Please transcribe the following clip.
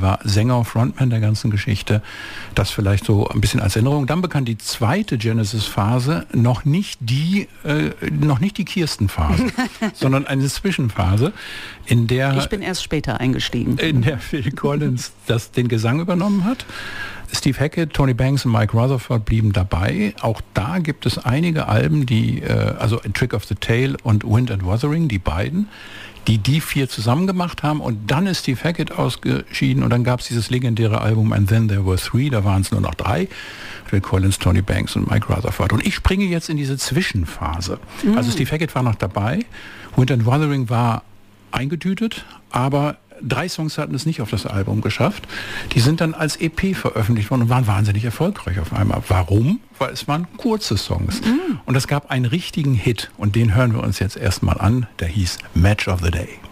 war Sänger, Frontman der ganzen Geschichte. Das vielleicht so ein bisschen als Erinnerung. Dann begann die zweite Genesis-Phase, noch nicht die Kirsten-Phase, sondern eine Zwischenphase, in der... Ich bin erst später eingestiegen. In der Phil Collins den Gesang übernommen hat. Steve Hackett, Tony Banks und Mike Rutherford blieben dabei. Auch da gibt es einige Alben, also A Trick of the Tail und Wind and Wuthering, die beiden, die vier zusammen gemacht haben. Und dann ist Steve Hackett ausgeschieden und dann gab es dieses legendäre Album And Then There Were Three, da waren es nur noch 3. Phil Collins, Tony Banks und Mike Rutherford. Und ich springe jetzt in diese Zwischenphase. Also Steve Hackett war noch dabei, Wind and Wuthering war eingetütet, aber 3 Songs hatten es nicht auf das Album geschafft. Die sind dann als EP veröffentlicht worden und waren wahnsinnig erfolgreich auf einmal. Warum? Weil es waren kurze Songs. Und es gab einen richtigen Hit und den hören wir uns jetzt erstmal an. Der hieß Match of the Day.